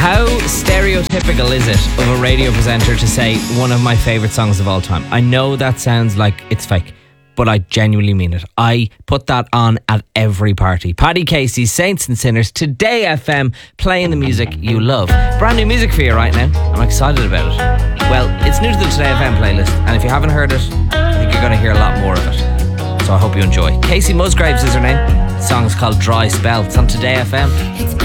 How stereotypical is it of a radio presenter to say one of my favourite songs of all time? I know that sounds like it's fake, but I genuinely mean it. I put that on at every party. Paddy Casey's Saints and Sinners, Today FM, playing the music you love. Brand new music for you right now. I'm excited about it. Well, it's new to the Today FM playlist, and if you haven't heard it, I think you're going to hear a lot more of it. So I hope you enjoy. Casey Musgraves is her name. The song is called Dry Spell. It's on Today FM.